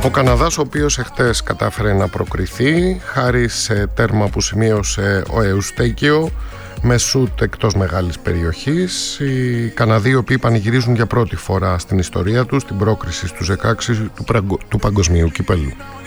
Ο Καναδάς, ο οποίος εχθές κατάφερε να προκριθεί χάρη σε τέρμα που σημείωσε ο Εουστέκιο με σούτ εκτός μεγάλης περιοχής. Οι Καναδοί, οι οποίοι πανηγυρίζουν για πρώτη φορά στην ιστορία τους την πρόκριση στους 16 του Παγκοσμίου Κυπέλλου.